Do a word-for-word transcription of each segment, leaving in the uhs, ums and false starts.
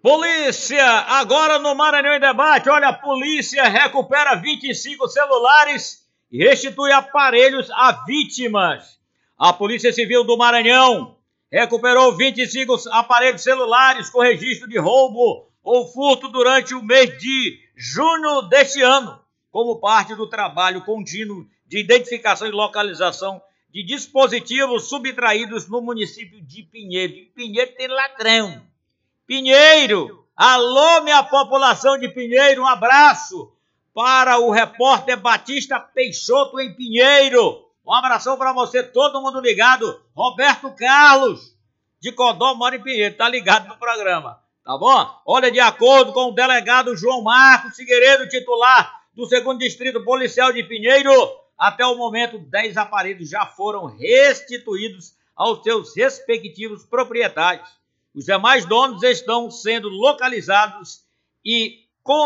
Polícia, agora no Maranhão em Debate, olha, a polícia recupera vinte e cinco celulares e restitui aparelhos a vítimas. A Polícia Civil do Maranhão recuperou vinte e cinco aparelhos celulares com registro de roubo ou furto durante o mês de junho deste ano, como parte do trabalho contínuo de identificação e localização de dispositivos subtraídos no município de Pinheiro. Em Pinheiro tem ladrão. Pinheiro, alô minha população de Pinheiro, um abraço para o repórter Batista Peixoto em Pinheiro. Um abração para você, todo mundo ligado. Roberto Carlos, de Codó, mora em Pinheiro, tá ligado no programa, tá bom? Olha, de acordo com o delegado João Marcos Figueiredo, titular do segundo Distrito Policial de Pinheiro, até o momento, dez aparelhos já foram restituídos aos seus respectivos proprietários. Os demais donos estão sendo localizados e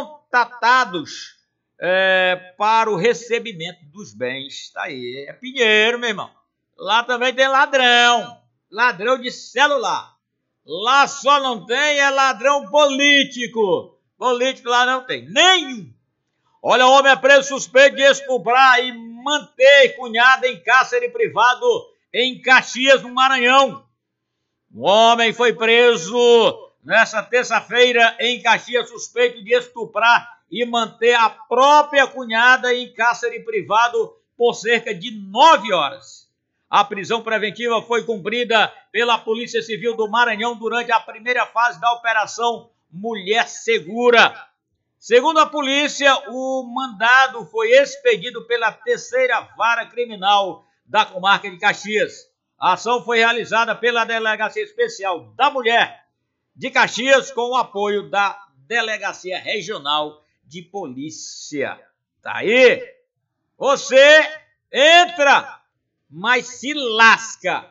contatados é, para o recebimento dos bens. Tá aí, é Pinheiro, meu irmão. Lá também tem ladrão, ladrão de celular. Lá só não tem é ladrão político. Político lá não tem, nenhum. Olha, o homem é preso suspeito de estuprar e manter cunhada em cárcere privado em Caxias, no Maranhão. Um homem foi preso nesta terça-feira em Caxias, suspeito de estuprar e manter a própria cunhada em cárcere privado por cerca de nove horas. A prisão preventiva foi cumprida pela Polícia Civil do Maranhão durante a primeira fase da Operação Mulher Segura. Segundo a polícia, o mandado foi expedido pela terceira vara criminal da comarca de Caxias. A ação foi realizada pela Delegacia Especial da Mulher de Caxias com o apoio da Delegacia Regional de Polícia. Tá aí? Você entra, mas se lasca,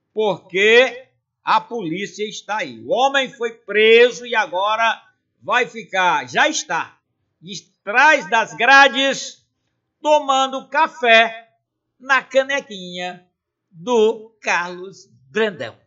porque a polícia está aí. O homem foi preso e agora vai ficar, já está, atrás das grades, tomando café na canequinha do Carlos Brandão.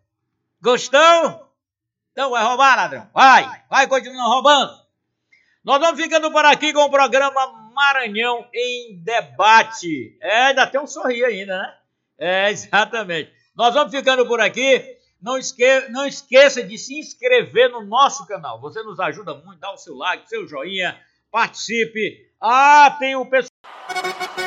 Gostou? Então vai roubar, ladrão. Vai, vai continuar roubando. Nós vamos ficando por aqui com o programa Maranhão em Debate. É, ainda tem um sorriso ainda, né? É, exatamente. Nós vamos ficando por aqui. Não, esque... não esqueça de se inscrever no nosso canal. Você nos ajuda muito, dá o seu like, seu joinha, participe. Ah, tem o pessoal